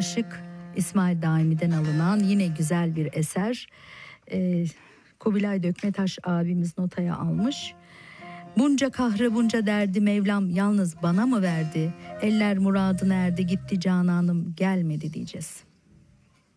Aşık İsmail Daimi'den alınan yine güzel bir eser. Kubilay Dökmetaş abimiz notaya almış. Bunca kahrı bunca derdi Mevlam yalnız bana mı verdi? Eller muradına erdi gitti cananım gelmedi diyeceğiz.